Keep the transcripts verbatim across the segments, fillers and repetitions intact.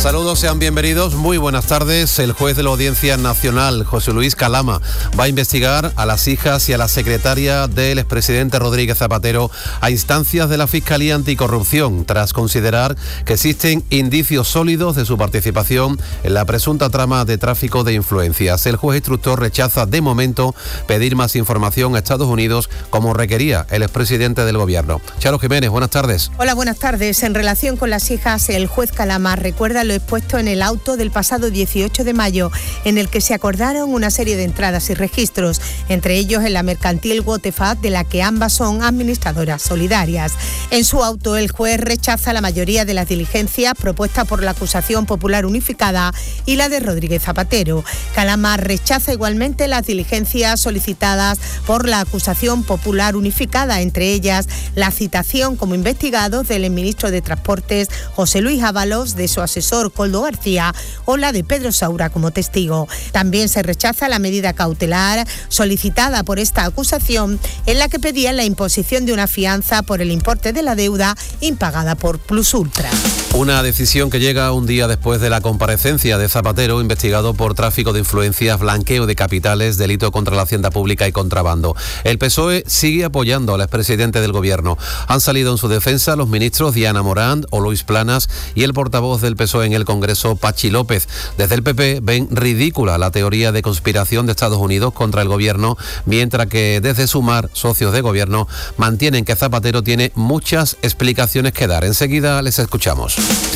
Saludos, sean bienvenidos, muy buenas tardes. El juez de la Audiencia Nacional, José Luis Calama, va a investigar a las hijas y a la secretaria del expresidente Rodríguez Zapatero a instancias de la Fiscalía Anticorrupción, tras considerar que existen indicios sólidos de su participación en la presunta trama de tráfico de influencias. El juez instructor rechaza de momento pedir más información a Estados Unidos, como requería el expresidente del Gobierno. Charo Jiménez, buenas tardes. Hola, buenas tardes. En relación con las hijas, el juez Calama recuerda lo expuesto en el auto del pasado dieciocho de mayo, en el que se acordaron una serie de entradas y registros, entre ellos en la mercantil Wotefat, de la que ambas son administradoras solidarias. En su auto, el juez rechaza la mayoría de las diligencias propuestas por la acusación popular unificada y la de Rodríguez Zapatero. Calama rechaza igualmente las diligencias solicitadas por la acusación popular unificada, entre ellas la citación como investigados del ministro de Transportes José Luis Ábalos, de su asesor Koldo García, o la de Pedro Saura como testigo. También se rechaza la medida cautelar solicitada por esta acusación, en la que pedía la imposición de una fianza por el importe de la deuda impagada por Plus Ultra. Una decisión que llega un día después de la comparecencia de Zapatero, investigado por tráfico de influencias, blanqueo de capitales, delito contra la hacienda pública y contrabando. El P S O E sigue apoyando al expresidente del Gobierno. Han salido en su defensa los ministros Diana Morant o Luis Planas y el portavoz del P S O E en el Congreso, Pachi López. Desde el P P ven ridícula la teoría de conspiración de Estados Unidos contra el Gobierno, mientras que desde Sumar, socios de Gobierno, mantienen que Zapatero tiene muchas explicaciones que dar. Enseguida les escuchamos.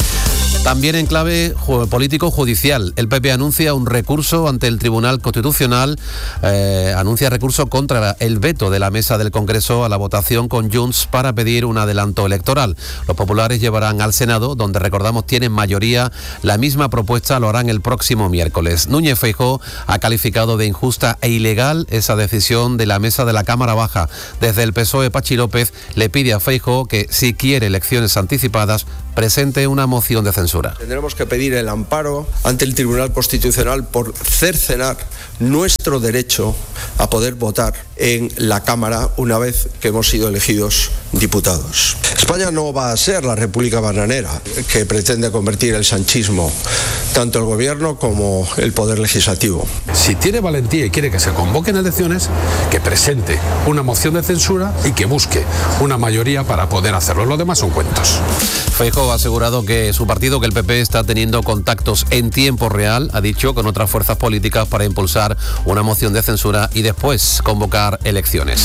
También en clave político-judicial, el P P anuncia un recurso ante el Tribunal Constitucional, eh, anuncia recurso contra el veto de la mesa del Congreso a la votación con Junts para pedir un adelanto electoral. Los populares llevarán al Senado, donde recordamos tienen mayoría, la misma propuesta, lo harán el próximo miércoles. Núñez Feijóo ha calificado de injusta e ilegal esa decisión de la mesa de la Cámara Baja. Desde el P S O E, Pachi López le pide a Feijóo que, si quiere elecciones anticipadas, presente una moción de censura. Tendremos que pedir el amparo ante el Tribunal Constitucional por cercenar nuestro derecho a poder votar en la Cámara una vez que hemos sido elegidos diputados. España no va a ser la República bananera que pretende convertir el sanchismo, tanto el Gobierno como el Poder Legislativo. Si tiene valentía y quiere que se convoquen elecciones, que presente una moción de censura y que busque una mayoría para poder hacerlo. Lo demás son cuentos. Feijóo ha asegurado que su partido, que el P P, está teniendo contactos en tiempo real, ha dicho, con otras fuerzas políticas para impulsar una moción de censura y después convocar elecciones.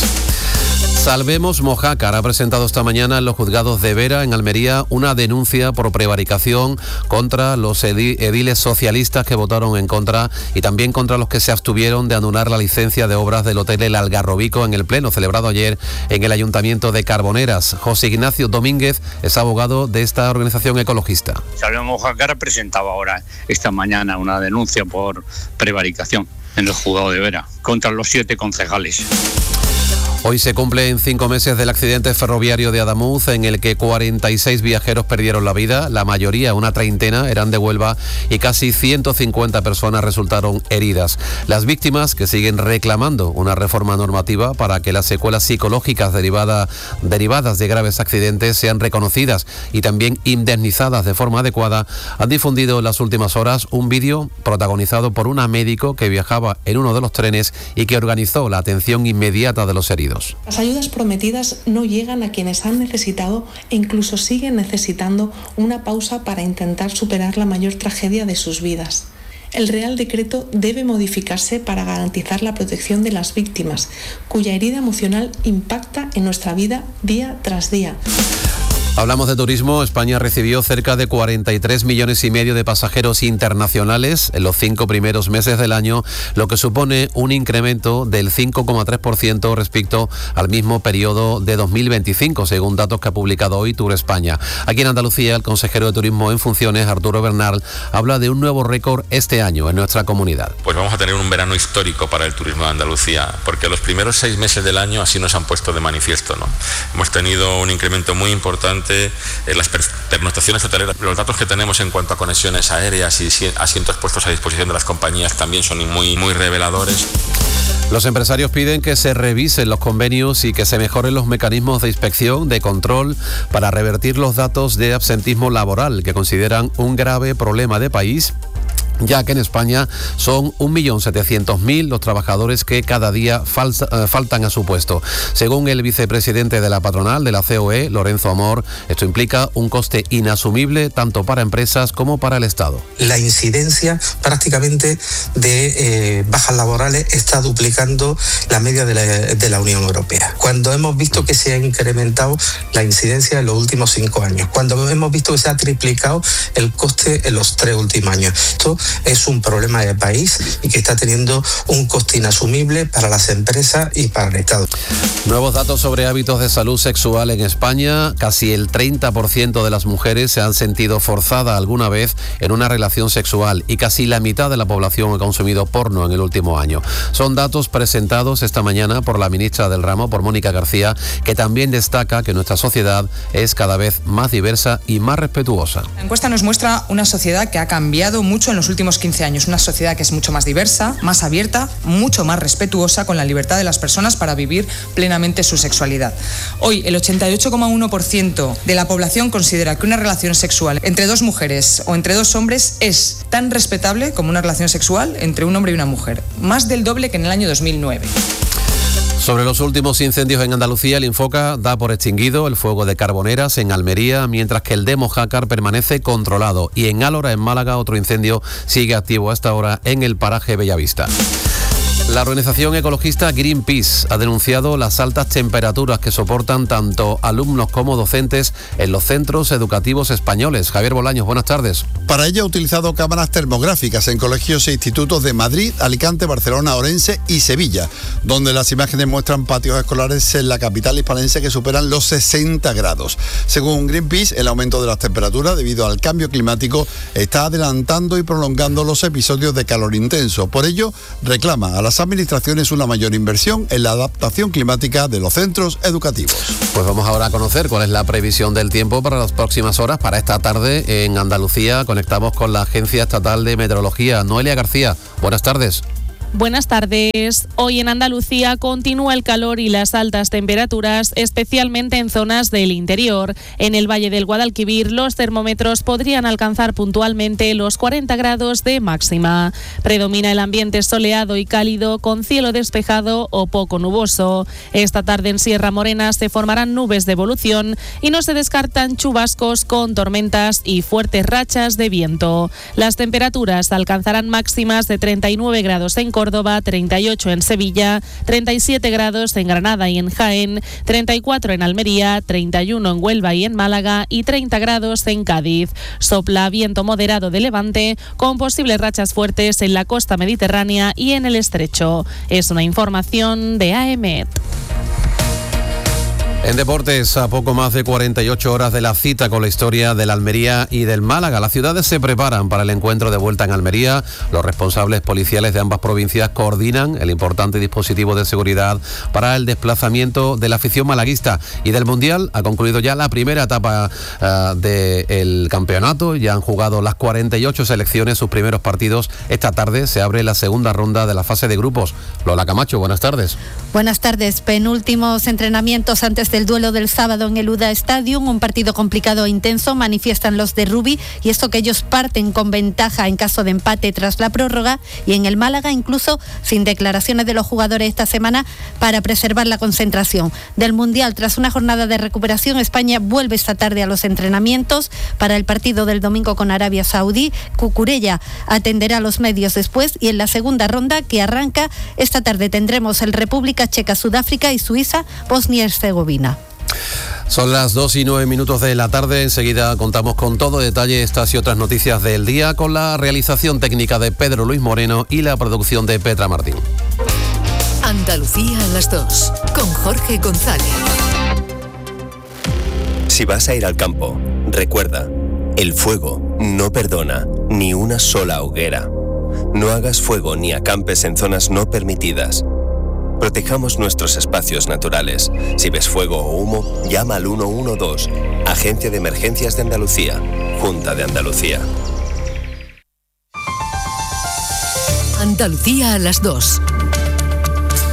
Salvemos Mojácar ha presentado esta mañana en los juzgados de Vera, en Almería, una denuncia por prevaricación contra los ediles socialistas que votaron en contra y también contra los que se abstuvieron de anular la licencia de obras del Hotel El Algarrobico en el pleno celebrado ayer en el Ayuntamiento de Carboneras. José Ignacio Domínguez es abogado de esta organización ecologista. Salvemos Mojácar ha presentado ahora, esta mañana, una denuncia por prevaricación en el juzgado de Vera contra los siete concejales. Hoy se cumplen cinco meses del accidente ferroviario de Adamuz, en el que cuarenta y seis viajeros perdieron la vida, la mayoría, una treintena, eran de Huelva y casi ciento cincuenta personas resultaron heridas. Las víctimas, que siguen reclamando una reforma normativa para que las secuelas psicológicas derivada, derivadas de graves accidentes sean reconocidas y también indemnizadas de forma adecuada, han difundido en las últimas horas un vídeo protagonizado por una médico que viajaba en uno de los trenes y que organizó la atención inmediata de los heridos. Las ayudas prometidas no llegan a quienes han necesitado e incluso siguen necesitando una pausa para intentar superar la mayor tragedia de sus vidas. El Real Decreto debe modificarse para garantizar la protección de las víctimas, cuya herida emocional impacta en nuestra vida día tras día. Hablamos de turismo. España recibió cerca de cuarenta y tres millones y medio de pasajeros internacionales en los cinco primeros meses del año, lo que supone un incremento del cinco coma tres por ciento respecto al mismo periodo de dos mil veinticinco, según datos que ha publicado hoy Tour España. Aquí en Andalucía, el consejero de Turismo en funciones, Arturo Bernal, habla de un nuevo récord este año en nuestra comunidad. Pues vamos a tener un verano histórico para el turismo de Andalucía, porque los primeros seis meses del año así nos han puesto de manifiesto, ¿no? Hemos tenido un incremento muy importante en las pernoctaciones hoteleras. Los datos que tenemos en cuanto a conexiones aéreas y asientos puestos a disposición de las compañías también son muy, muy reveladores. Los empresarios piden que se revisen los convenios y que se mejoren los mecanismos de inspección, de control, para revertir los datos de absentismo laboral que consideran un grave problema de país, ya que en España son un millón setecientos mil los trabajadores que cada día falta, eh, faltan a su puesto. Según el vicepresidente de la patronal de la C O E, Lorenzo Amor, esto implica un coste inasumible tanto para empresas como para el Estado. La incidencia prácticamente de eh, bajas laborales está duplicando la media de la, de la Unión Europea. Cuando hemos visto que se ha incrementado la incidencia en los últimos cinco años, cuando hemos visto que se ha triplicado el coste en los tres últimos años. Esto es un problema de país y que está teniendo un coste inasumible para las empresas y para el Estado. Nuevos datos sobre hábitos de salud sexual en España. Casi el treinta por ciento de las mujeres se han sentido forzada alguna vez en una relación sexual y casi la mitad de la población ha consumido porno en el último año. Son datos presentados esta mañana por la ministra del ramo, por Mónica García, que también destaca que nuestra sociedad es cada vez más diversa y más respetuosa. La encuesta nos muestra una sociedad que ha cambiado mucho en los últimos últimos quince años, una sociedad que es mucho más diversa, más abierta, mucho más respetuosa con la libertad de las personas para vivir plenamente su sexualidad. Hoy, el ochenta y ocho coma uno por ciento de la población considera que una relación sexual entre dos mujeres o entre dos hombres es tan respetable como una relación sexual entre un hombre y una mujer, más del doble que en el año dos mil nueve. Sobre los últimos incendios en Andalucía, el Infoca da por extinguido el fuego de Carboneras en Almería, mientras que el de Mojácar permanece controlado. Y en Álora, en Málaga, otro incendio sigue activo hasta ahora en el paraje Bellavista. La organización ecologista Greenpeace ha denunciado las altas temperaturas que soportan tanto alumnos como docentes en los centros educativos españoles. Javier Bolaños, buenas tardes. Para ello ha utilizado cámaras termográficas en colegios e institutos de Madrid, Alicante, Barcelona, Orense y Sevilla, donde las imágenes muestran patios escolares en la capital hispalense que superan los sesenta grados. Según Greenpeace, el aumento de las temperaturas debido al cambio climático está adelantando y prolongando los episodios de calor intenso. Por ello, reclama a las administraciones una mayor inversión en la adaptación climática de los centros educativos. Pues vamos ahora a conocer cuál es la previsión del tiempo para las próximas horas, para esta tarde en Andalucía. Conectamos con la Agencia Estatal de Meteorología. Noelia García, buenas tardes. Buenas tardes. Hoy en Andalucía continúa el calor y las altas temperaturas, especialmente en zonas del interior. En el Valle del Guadalquivir, los termómetros podrían alcanzar puntualmente los cuarenta grados de máxima. Predomina el ambiente soleado y cálido, con cielo despejado o poco nuboso. Esta tarde en Sierra Morena se formarán nubes de evolución y no se descartan chubascos con tormentas y fuertes rachas de viento. Las temperaturas alcanzarán máximas de treinta y nueve grados en Córdoba, treinta y ocho en Sevilla, treinta y siete grados en Granada y en Jaén, treinta y cuatro en Almería, treinta y uno en Huelva y en Málaga y treinta grados en Cádiz. Sopla viento moderado de levante con posibles rachas fuertes en la costa mediterránea y en el estrecho. Es una información de A E M E T. En deportes, a poco más de cuarenta y ocho horas de la cita con la historia del Almería y del Málaga, las ciudades se preparan para el encuentro de vuelta en Almería. Los responsables policiales de ambas provincias coordinan el importante dispositivo de seguridad para el desplazamiento de la afición malaguista. Y del Mundial ha concluido ya la primera etapa uh, del campeonato. Ya han jugado las cuarenta y ocho selecciones sus primeros partidos. Esta tarde se abre la segunda ronda de la fase de grupos. Lola Camacho, buenas tardes. Buenas tardes. Penúltimos entrenamientos antes del duelo del sábado en el U D A Stadium, un partido complicado e intenso, manifiestan los de Rubí, y esto que ellos parten con ventaja en caso de empate tras la prórroga, y en el Málaga incluso sin declaraciones de los jugadores esta semana para preservar la concentración. Del Mundial, tras una jornada de recuperación, España vuelve esta tarde a los entrenamientos para el partido del domingo con Arabia Saudí. Cucurella atenderá a los medios después, y en la segunda ronda, que arranca esta tarde, tendremos el República Checa, Sudáfrica y Suiza, Bosnia y Herzegovina. Son las dos y nueve minutos de la tarde. Enseguida contamos con todo detalle estas y otras noticias del día, con la realización técnica de Pedro Luis Moreno y la producción de Petra Martín. Andalucía a las dos, con Jorge González. Si vas a ir al campo, recuerda, el fuego no perdona ni una sola hoguera. No hagas fuego ni acampes en zonas no permitidas. Protejamos nuestros espacios naturales. Si ves fuego o humo, llama al uno uno dos. Agencia de Emergencias de Andalucía. Junta de Andalucía. Andalucía a las dos.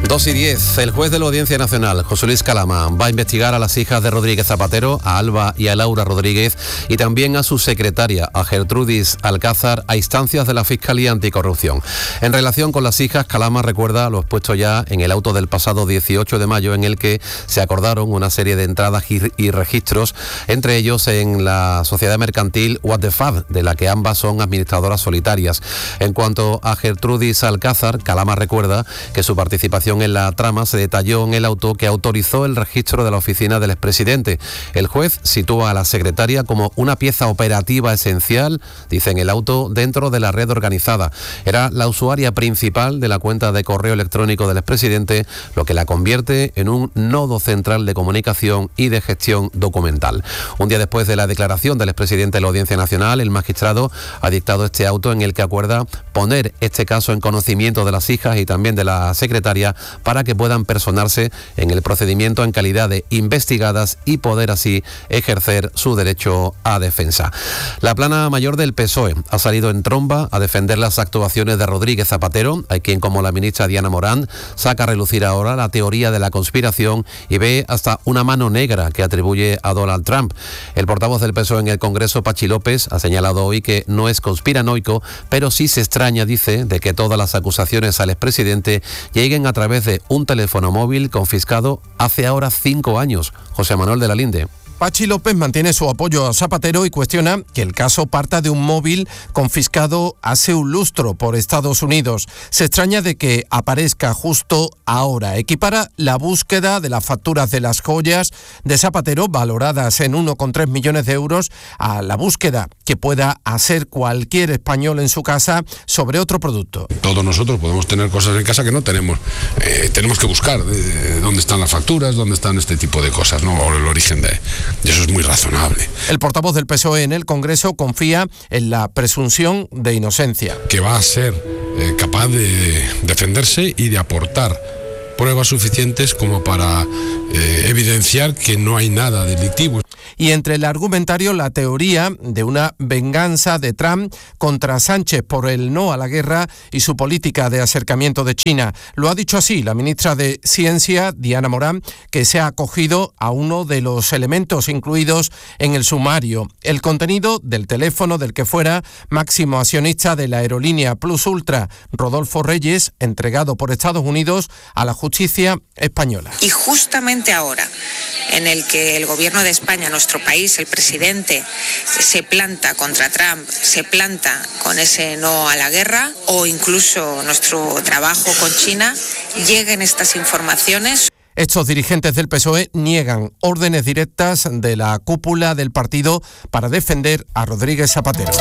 dos y diez. El juez de la Audiencia Nacional, José Luis Calama, va a investigar a las hijas de Rodríguez Zapatero, a Alba y a Laura Rodríguez, y también a su secretaria, a Gertrudis Alcázar, a instancias de la Fiscalía Anticorrupción. En relación con las hijas, Calama recuerda lo expuesto ya en el auto del pasado dieciocho de mayo, en el que se acordaron una serie de entradas y registros, entre ellos en la sociedad mercantil What the Fab, de la que ambas son administradoras solitarias. En cuanto a Gertrudis Alcázar, Calama recuerda que su participación en la trama se detalló en el auto que autorizó el registro de la oficina del expresidente. El juez sitúa a la secretaria como una pieza operativa esencial, dice en el auto, dentro de la red organizada. Era la usuaria principal de la cuenta de correo electrónico del expresidente, lo que la convierte en un nodo central de comunicación y de gestión documental. Un día después de la declaración del expresidente de la Audiencia Nacional, el magistrado ha dictado este auto en el que acuerda poner este caso en conocimiento de las hijas y también de la secretaria para que puedan personarse en el procedimiento en calidad de investigadas y poder así ejercer su derecho a defensa. La plana mayor del P S O E ha salido en tromba a defender las actuaciones de Rodríguez Zapatero. Hay quien, como la ministra Diana Morán, saca a relucir ahora la teoría de la conspiración y ve hasta una mano negra que atribuye a Donald Trump. El portavoz del P S O E en el Congreso, Pachi López, ha señalado hoy que no es conspiranoico, pero sí se extraña, dice, de que todas las acusaciones al expresidente lleguen a través de un teléfono móvil confiscado hace ahora cinco años. José Manuel de la Linde. Pachi López mantiene su apoyo a Zapatero y cuestiona que el caso parta de un móvil confiscado hace un lustro por Estados Unidos. Se extraña de que aparezca justo ahora. Equipara la búsqueda de las facturas de las joyas de Zapatero, valoradas en uno coma tres millones de euros, a la búsqueda que pueda hacer cualquier español en su casa sobre otro producto. Todos nosotros podemos tener cosas en casa que no tenemos. Eh, tenemos que buscar de dónde están las facturas, dónde están este tipo de cosas, ¿no? O el origen de... Y eso es muy razonable. El portavoz del P S O E en el Congreso confía en la presunción de inocencia. Que va a ser eh, capaz de defenderse y de aportar pruebas suficientes como para eh, evidenciar que no hay nada delictivo. Y entre el argumentario, la teoría de una venganza de Trump contra Sánchez por el no a la guerra y su política de acercamiento de China. Lo ha dicho así la ministra de Ciencia, Diana Morán, que se ha acogido a uno de los elementos incluidos en el sumario: el contenido del teléfono del que fuera máximo accionista de la aerolínea Plus Ultra, Rodolfo Reyes, entregado por Estados Unidos a la justicia española. Y justamente ahora, en el que el gobierno de España, nuestro país, el presidente, se planta contra Trump, se planta con ese no a la guerra, o incluso nuestro trabajo con China, lleguen estas informaciones. Estos dirigentes del P S O E niegan órdenes directas de la cúpula del partido para defender a Rodríguez Zapatero.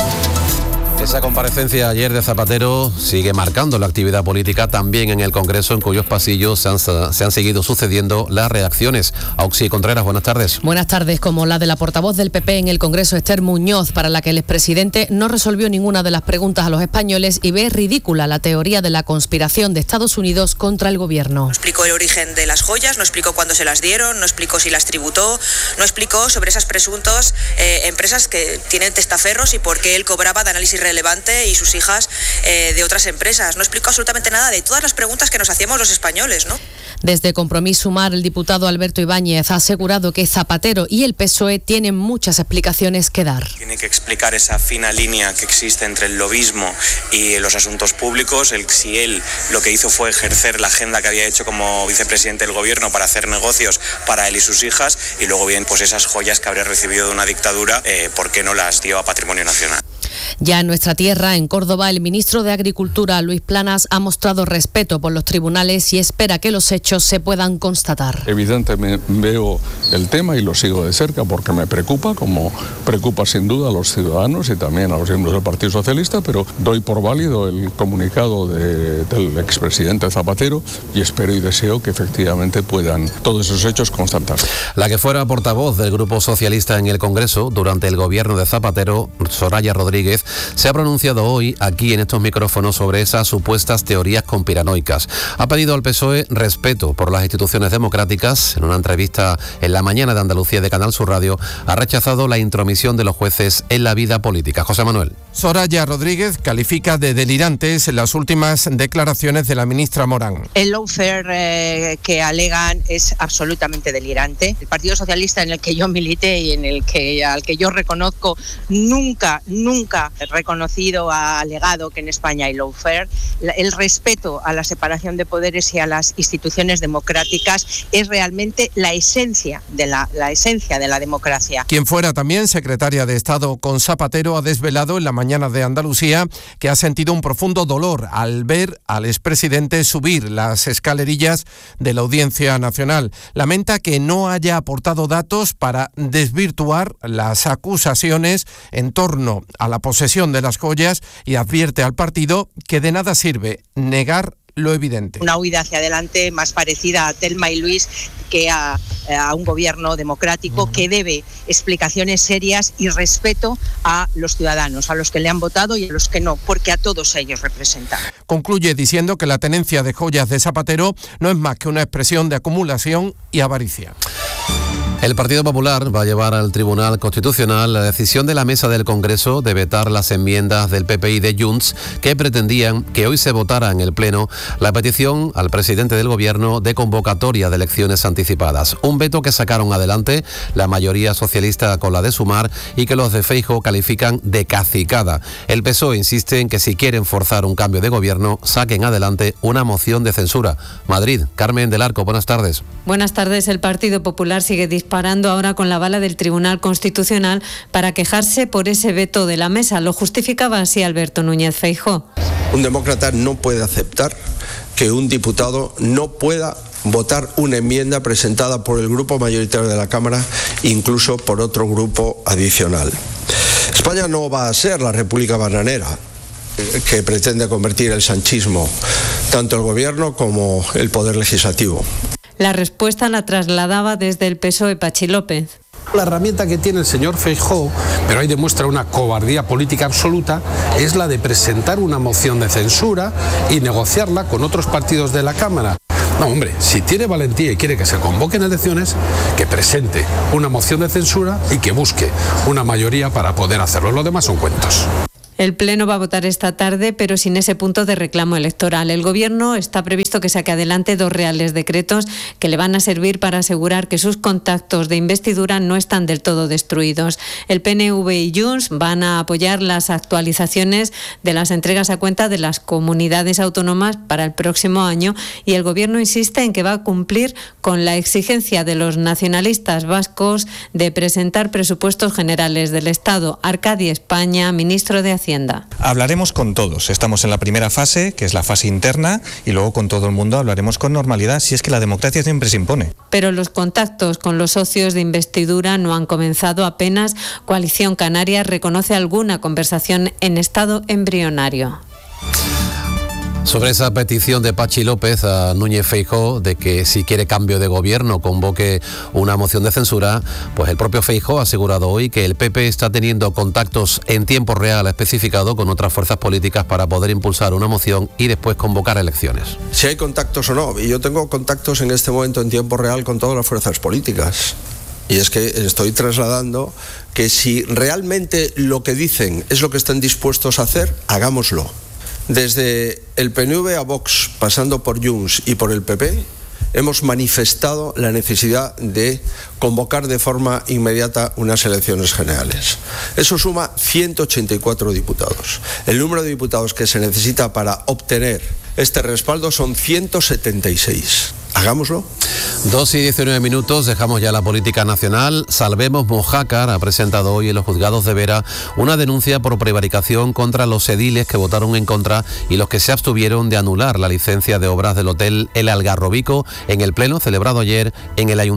Esa comparecencia ayer de Zapatero sigue marcando la actividad política también en el Congreso, en cuyos pasillos se han, se han seguido sucediendo las reacciones. Auxi Contreras, buenas tardes. Buenas tardes, como la de la portavoz del P P en el Congreso, Esther Muñoz, para la que el expresidente no resolvió ninguna de las preguntas a los españoles y ve ridícula la teoría de la conspiración de Estados Unidos contra el gobierno. No explicó el origen de las joyas, no explicó cuándo se las dieron, no explicó si las tributó, no explicó sobre esas presuntas eh, empresas que tienen testaferros y por qué él cobraba de análisis relevante y sus hijas eh, de otras empresas. No explicó absolutamente nada de todas las preguntas que nos hacíamos los españoles, ¿no? Desde Compromís Sumar, el diputado Alberto Ibáñez ha asegurado que Zapatero y el P S O E tienen muchas explicaciones que dar. Tiene que explicar esa fina línea que existe entre el lobismo y los asuntos públicos. El, si él lo que hizo fue ejercer la agenda que había hecho como vicepresidente del gobierno para hacer negocios para él y sus hijas, y luego bien, pues esas joyas que habría recibido de una dictadura, eh, ¿por qué no las dio a Patrimonio Nacional? Ya en nuestra tierra, en Córdoba, el ministro de Agricultura, Luis Planas, ha mostrado respeto por los tribunales y espera que los hechos se puedan constatar. Evidentemente veo el tema y lo sigo de cerca porque me preocupa, como preocupa sin duda a los ciudadanos y también a los miembros del Partido Socialista, pero doy por válido el comunicado de, del expresidente Zapatero y espero y deseo que efectivamente puedan todos esos hechos constatar. La que fuera portavoz del Grupo Socialista en el Congreso durante el gobierno de Zapatero, Soraya Rodríguez, se ha pronunciado hoy aquí en estos micrófonos sobre esas supuestas teorías conspiranoicas. Ha pedido al P S O E respeto por las instituciones democráticas. En una entrevista en La Mañana de Andalucía de Canal Sur Radio, ha rechazado la intromisión de los jueces en la vida política. José Manuel. Soraya Rodríguez califica de delirantes las últimas declaraciones de la ministra Morán. El lawfare eh, que alegan es absolutamente delirante. El Partido Socialista, en el que yo milité y en el que al que yo reconozco, nunca, nunca he reconocido, ha alegado que en España hay lawfare. El respeto a la separación de poderes y a las instituciones democráticas es realmente la esencia de la, la esencia de la democracia. Quien fuera también secretaria de Estado con Zapatero ha desvelado en la mañana de Andalucía que ha sentido un profundo dolor al ver al expresidente subir las escalerillas de la Audiencia Nacional. Lamenta que no haya aportado datos para desvirtuar las acusaciones en torno a la posesión de las joyas y advierte al partido que de nada sirve negar lo evidente. Una huida hacia adelante más parecida a Thelma y Luis que a, a un gobierno democrático uh-huh. que debe explicaciones serias y respeto a los ciudadanos, a los que le han votado y a los que no, porque a todos ellos representan. Concluye diciendo que la tenencia de joyas de Zapatero no es más que una expresión de acumulación y avaricia. El Partido Popular va a llevar al Tribunal Constitucional la decisión de la Mesa del Congreso de vetar las enmiendas del P P y de Junts que pretendían que hoy se votara en el Pleno la petición al presidente del Gobierno de convocatoria de elecciones anticipadas. Un veto que sacaron adelante la mayoría socialista con la de Sumar y que los de Feijóo califican de cacicada. El P S O E insiste en que si quieren forzar un cambio de gobierno, saquen adelante una moción de censura. Madrid, Carmen del Arco, buenas tardes. Buenas tardes. El Partido Popular sigue disparando parando ahora con la bala del Tribunal Constitucional para quejarse por ese veto de la mesa. Lo justificaba así Alberto Núñez Feijóo. Un demócrata no puede aceptar que un diputado no pueda votar una enmienda presentada por el grupo mayoritario de la Cámara, incluso por otro grupo adicional. España no va a ser la República bananera que pretende convertir el sanchismo, tanto el gobierno como el poder legislativo. La respuesta la trasladaba desde el P S O E Patxi López. La herramienta que tiene el señor Feijóo, pero ahí demuestra una cobardía política absoluta, es la de presentar una moción de censura y negociarla con otros partidos de la Cámara. No, hombre, si tiene valentía y quiere que se convoquen elecciones, que presente una moción de censura y que busque una mayoría para poder hacerlo. Lo demás son cuentos. El Pleno va a votar esta tarde, pero sin ese punto de reclamo electoral. El Gobierno está previsto que saque adelante dos reales decretos que le van a servir para asegurar que sus contactos de investidura no están del todo destruidos. El P N V y Junts van a apoyar las actualizaciones de las entregas a cuenta de las comunidades autónomas para el próximo año y el Gobierno insiste en que va a cumplir con la exigencia de los nacionalistas vascos de presentar presupuestos generales del Estado. Arcadi España, ministro de Hacienda. Hablaremos con todos. Estamos en la primera fase, que es la fase interna, y luego con todo el mundo hablaremos con normalidad, si es que la democracia siempre se impone. Pero los contactos con los socios de investidura no han comenzado apenas. Coalición Canaria reconoce alguna conversación en estado embrionario. Sobre esa petición de Patxi López a Núñez Feijóo de que si quiere cambio de gobierno convoque una moción de censura, pues el propio Feijóo ha asegurado hoy que el P P está teniendo contactos en tiempo real, ha especificado, con otras fuerzas políticas para poder impulsar una moción y después convocar elecciones. Si hay contactos o no, y yo tengo contactos en este momento en tiempo real con todas las fuerzas políticas. Y es que estoy trasladando que si realmente lo que dicen es lo que están dispuestos a hacer, hagámoslo. Desde el P N V a Vox, pasando por Junts y por el P P, hemos manifestado la necesidad de convocar de forma inmediata unas elecciones generales. Eso suma ciento ochenta y cuatro diputados. El número de diputados que se necesita para obtener este respaldo son ciento setenta y seis. Hagámoslo. dos y diecinueve minutos, dejamos ya la política nacional. Salvemos Mojácar ha presentado hoy en los juzgados de Vera una denuncia por prevaricación contra los ediles que votaron en contra y los que se abstuvieron de anular la licencia de obras del hotel El Algarrobico en el pleno celebrado ayer en el Ayuntamiento.